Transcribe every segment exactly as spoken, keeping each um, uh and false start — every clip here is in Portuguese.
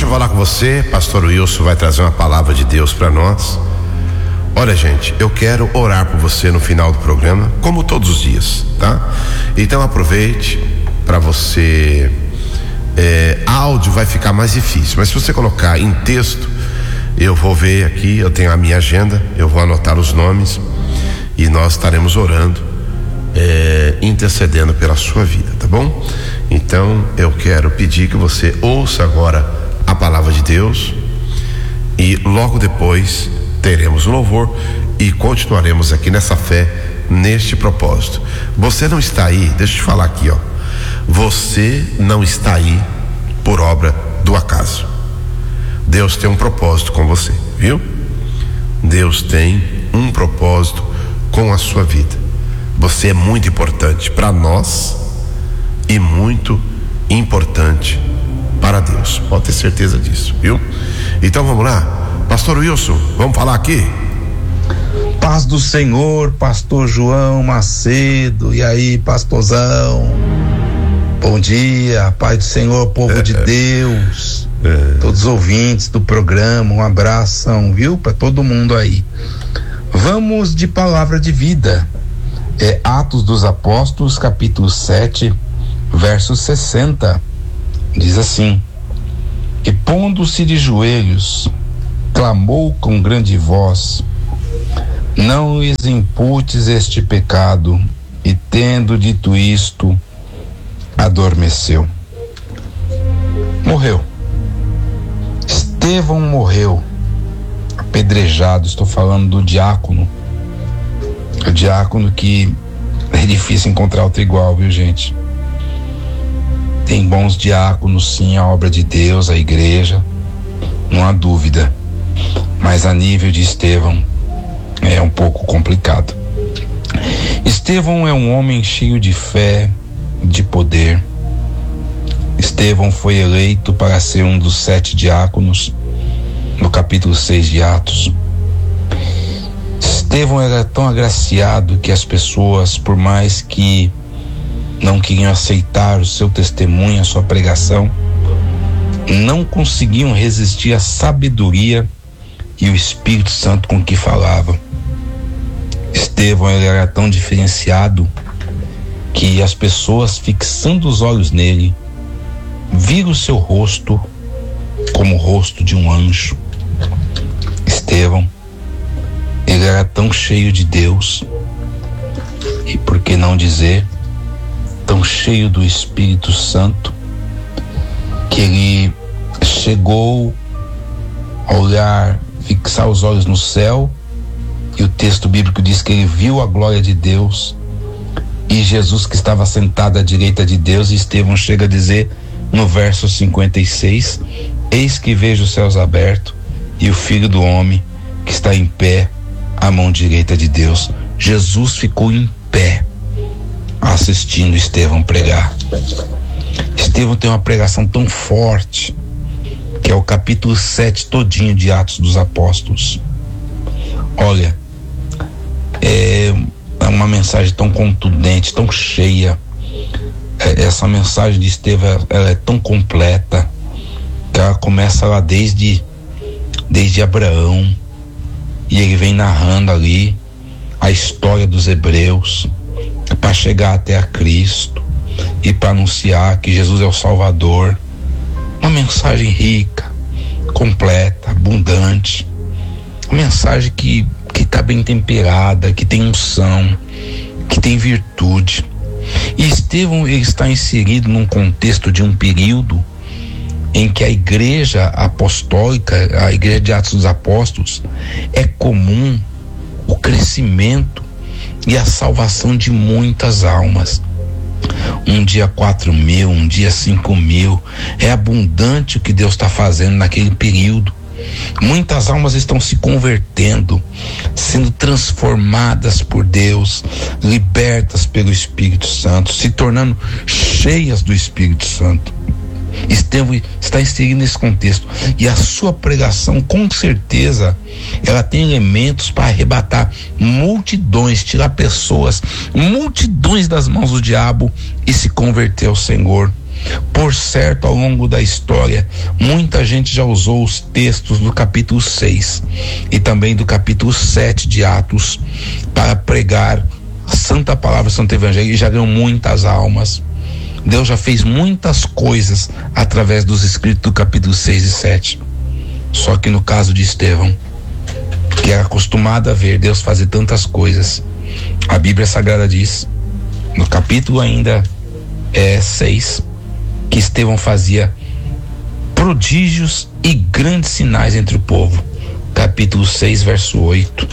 Deixa eu falar com você, pastor Wilson vai trazer uma palavra de Deus para nós. Olha, gente, eu quero orar por você no final do programa, como todos os dias, tá? Então aproveite para você. É, áudio vai ficar mais difícil, mas se você colocar em texto, eu vou ver aqui, eu tenho a minha agenda, eu vou anotar os nomes e nós estaremos orando, é, intercedendo pela sua vida, tá bom? Então eu quero pedir que você ouça agora a palavra de Deus e logo depois teremos o louvor e continuaremos aqui nessa fé, neste propósito. Você não está aí, deixa eu te falar aqui, ó. Você não está aí por obra do acaso. Deus tem um propósito com você, viu? Deus tem um propósito com a sua vida. Você é muito importante para nós e muito importante para Deus. Pode ter certeza disso, viu? Então vamos lá, pastor Wilson, vamos falar aqui? Paz do Senhor, pastor João Macedo. E aí, pastorzão? Bom dia, paz do Senhor, povo é, de Deus, é. Todos os ouvintes do programa, um abração, viu, para todo mundo aí. Vamos de palavra de vida, é Atos dos Apóstolos, capítulo sete, verso sessenta, diz assim: e pondo-se de joelhos, clamou com grande voz: não lhes imputes este pecado. E tendo dito isto, adormeceu. Morreu. Estevão morreu apedrejado. Estou falando do diácono. O diácono que é difícil encontrar outro igual, viu, gente? Tem bons diáconos, sim, a obra de Deus, a igreja, não há dúvida. Mas a nível de Estevão é um pouco complicado. Estevão é um homem cheio de fé, de poder. Estevão foi eleito para ser um dos sete diáconos no capítulo seis de Atos. Estevão era tão agraciado que as pessoas, por mais que não queriam aceitar o seu testemunho, a sua pregação, não conseguiam resistir à sabedoria e o Espírito Santo com que falava. Estevão ele era tão diferenciado que as pessoas, fixando os olhos nele, viram o seu rosto como o rosto de um anjo. Estevão, ele era tão cheio de Deus, e por que não dizer, tão cheio do Espírito Santo, que ele chegou a olhar, fixar os olhos no céu, e o texto bíblico diz que ele viu a glória de Deus e Jesus que estava sentado à direita de Deus. E Estevão chega a dizer no verso cinquenta e seis: eis que vejo os céus abertos e o Filho do Homem que está em pé à mão direita de Deus. Jesus ficou em pé assistindo Estevão pregar. Estevão tem uma pregação tão forte que é o capítulo sete todinho de Atos dos Apóstolos. Olha, é uma mensagem tão contundente, tão cheia. Essa mensagem de Estevão, ela é tão completa que ela começa lá desde desde Abraão, e ele vem narrando ali a história dos hebreus para chegar até a Cristo e para anunciar que Jesus é o Salvador. Uma mensagem rica, completa, abundante, uma mensagem que que está bem temperada, que tem unção, que tem virtude. E Estevão ele está inserido num contexto de um período em que a igreja apostólica, a igreja de Atos dos Apóstolos, é comum o crescimento e a salvação de muitas almas. Um dia quatro mil, um dia cinco mil, é abundante o que Deus está fazendo naquele período. Muitas almas estão se convertendo, sendo transformadas por Deus, libertas pelo Espírito Santo, se tornando cheias do Espírito Santo. Estevão está inserido nesse contexto, e a sua pregação, com certeza, ela tem elementos para arrebatar multidões, tirar pessoas, multidões das mãos do diabo e se converter ao Senhor. Por certo, ao longo da história, muita gente já usou os textos do capítulo seis e também do capítulo sete de Atos para pregar a santa palavra, santo evangelho, e já ganhou muitas almas. Deus já fez muitas coisas através dos escritos do capítulo seis e sete. Só que no caso de Estevão, que era acostumado a ver Deus fazer tantas coisas, a Bíblia Sagrada diz, no capítulo ainda é seis, que Estevão fazia prodígios e grandes sinais entre o povo. Capítulo seis, verso oito.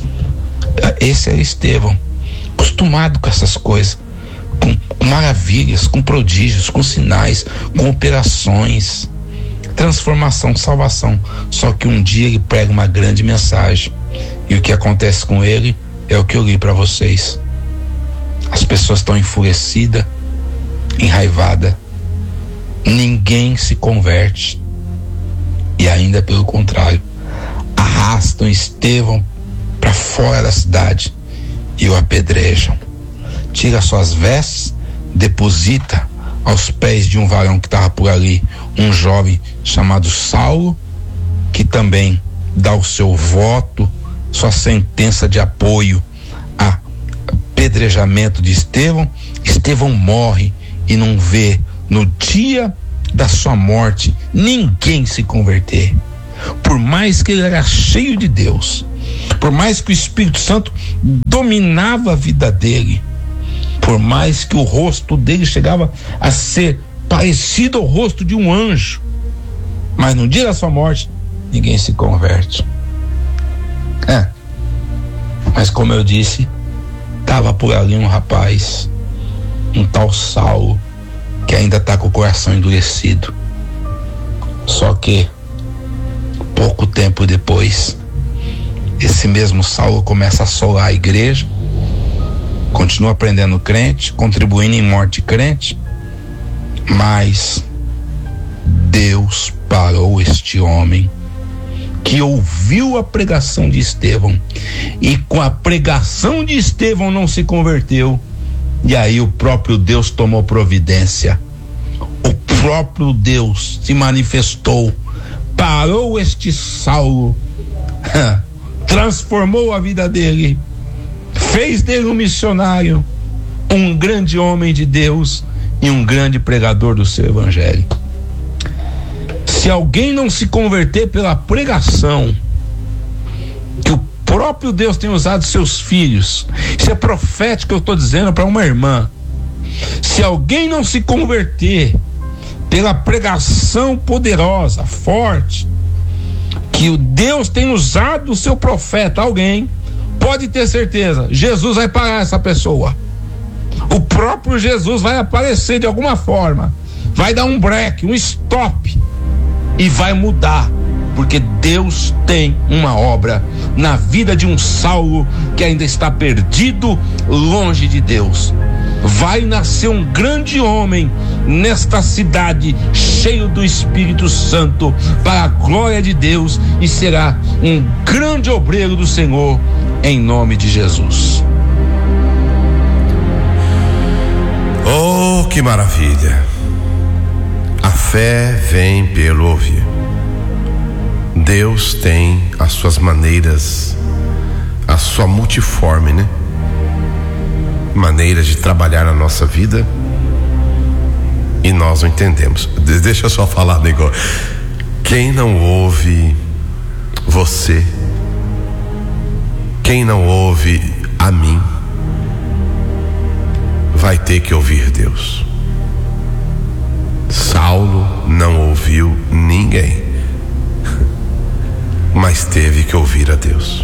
Esse é Estevão, acostumado com essas coisas, com, com maravilhas, com prodígios, com sinais, com operações, transformação, salvação. Só que um dia ele prega uma grande mensagem, e o que acontece com ele é o que eu li para vocês. As pessoas estão enfurecidas, enraivadas, ninguém se converte, e ainda pelo contrário, arrastam Estevão para fora da cidade e o apedrejam. Tira suas vestes, deposita aos pés de um varão que estava por ali, um jovem chamado Saulo, que também dá o seu voto, sua sentença de apoio a apedrejamento de Estevão. Estevão morre e não vê no dia da sua morte ninguém se converter. Por mais que ele era cheio de Deus, por mais que o Espírito Santo dominava a vida dele, por mais que o rosto dele chegava a ser parecido ao rosto de um anjo, mas no dia da sua morte ninguém se converte. É, mas como eu disse, estava por ali um rapaz, um tal Saulo, que ainda está com o coração endurecido. Só que pouco tempo depois, esse mesmo Saulo começa a assolar a igreja, continua aprendendo crente, contribuindo em morte crente, mas Deus parou este homem que ouviu a pregação de Estevão, e com a pregação de Estevão não se converteu. E aí o próprio Deus tomou providência, o próprio Deus se manifestou, parou este Saulo, transformou a vida dele, fez dele um missionário, um grande homem de Deus e um grande pregador do seu evangelho. Se alguém não se converter pela pregação que o próprio Deus tem usado seus filhos, isso é profético que eu estou dizendo para uma irmã, se alguém não se converter pela pregação poderosa, forte, que o Deus tem usado o seu profeta, alguém, pode ter certeza, Jesus vai parar essa pessoa. O próprio Jesus vai aparecer de alguma forma, vai dar um break, um stop, e vai mudar, porque Deus tem uma obra na vida de um Saulo que ainda está perdido, longe de Deus. Vai nascer um grande homem nesta cidade, cheio do Espírito Santo, para a glória de Deus, e será um grande obreiro do Senhor, em nome de Jesus. Oh, que maravilha! A fé vem pelo ouvir. Deus tem as suas maneiras, a sua multiforme, né? Maneiras de trabalhar na nossa vida, e nós não entendemos. Deixa eu só falar, nego. Quem não ouve você, quem não ouve a mim, vai ter que ouvir Deus. Saulo não ouviu ninguém, mas teve que ouvir a Deus.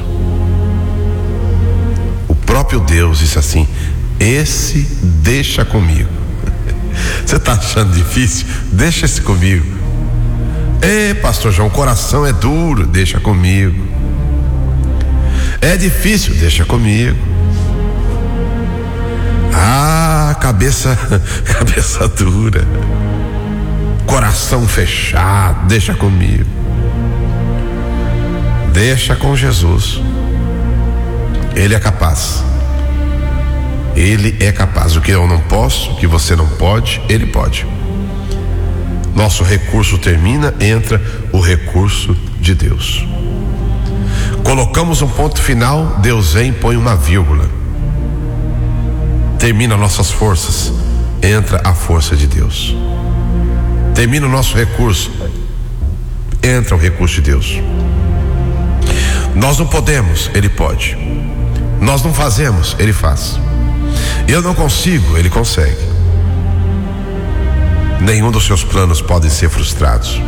O próprio Deus disse assim: esse deixa comigo. Você está achando difícil? Deixa esse comigo. Ei, pastor João, o coração é duro, deixa comigo. É difícil, deixa comigo. Ah, cabeça, cabeça dura, coração fechado, deixa comigo. Deixa com Jesus. Ele é capaz. Ele é capaz. O que eu não posso, o que você não pode, Ele pode. Nosso recurso termina, entra o recurso de Deus. Colocamos um ponto final, Deus vem e põe uma vírgula. Termina nossas forças, entra a força de Deus. Termina o nosso recurso, entra o recurso de Deus. Nós não podemos, Ele pode. Nós não fazemos, Ele faz. Eu não consigo, Ele consegue. Nenhum dos seus planos pode ser frustrados.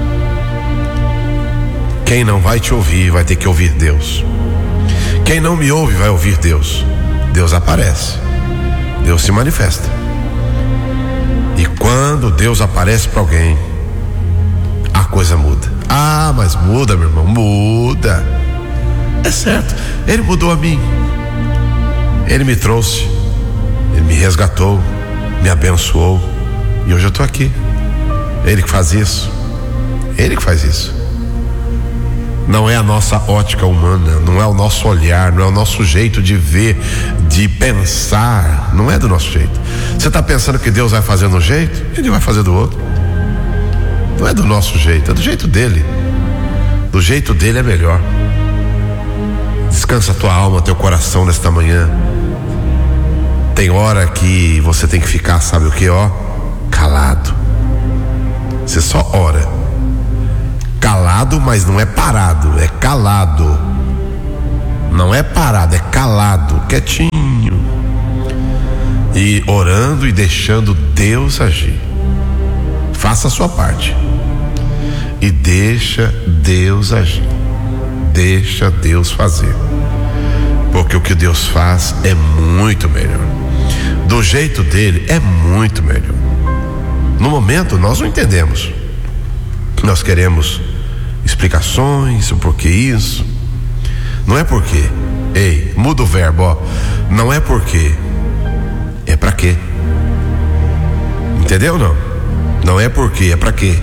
Quem não vai te ouvir vai ter que ouvir Deus. Quem não me ouve vai ouvir Deus. Deus aparece, Deus se manifesta. E quando Deus aparece para alguém, a coisa muda. Ah, mas muda, meu irmão, muda. É certo, Ele mudou a mim. Ele me trouxe, Ele me resgatou, me abençoou, e hoje eu estou aqui. Ele que faz isso, Ele que faz isso. Não é a nossa ótica humana, não é o nosso olhar, não é o nosso jeito de ver, de pensar, não é do nosso jeito. Você está pensando que Deus vai fazer de um jeito, Ele vai fazer do outro. Não é do nosso jeito, é do jeito dele. Do jeito dele é melhor. Descansa a tua alma, teu coração nesta manhã. Tem hora que você tem que ficar, sabe o que, ó? Calado. Você só ora. Calado, mas não é parado, é calado. Não é parado, é calado, quietinho. E orando e deixando Deus agir. Faça a sua parte. E deixa Deus agir. Deixa Deus fazer. Porque o que Deus faz é muito melhor. Do jeito dele é muito melhor. No momento nós não entendemos. Nós queremos explicações, o porquê isso. Não é porque, ei, muda o verbo, ó. Não é porque, é pra quê. Entendeu não? Não é porque, é pra quê.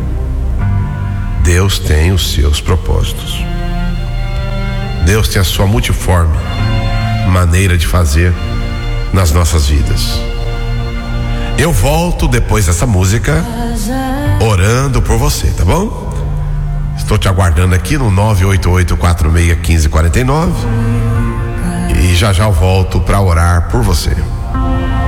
Deus tem os seus propósitos. Deus tem a sua multiforme maneira de fazer nas nossas vidas. Eu volto depois dessa música orando por você, tá bom? Estou te aguardando aqui no nove oito oito quatro seis um cinco quatro nove e já já eu volto para orar por você.